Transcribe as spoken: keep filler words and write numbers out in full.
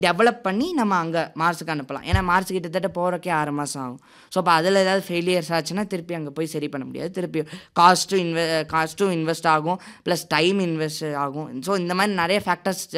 Develop பண்ணி நம்ம அங்கே மார்ஸுக்கு அனுப்பலாம். ஏன்னா மார்ஸ் கிட்டத்தட்ட போகிறக்கே ஆறு மாதம் ஆகும். ஸோ அப்போ அதில் ஏதாவது ஃபெயிலியர்ஸ் ஆச்சுன்னா திருப்பி அங்கே போய் சரி பண்ண முடியாது. திருப்பி காஸ்ட்டும் இன்வெ காஸ்ட்டும் இன்வெஸ்ட் ஆகும், ப்ளஸ் டைம் இன்வெஸ்ட் ஆகும். ஸோ இந்த மாதிரி நிறைய ஃபேக்டர்ஸ்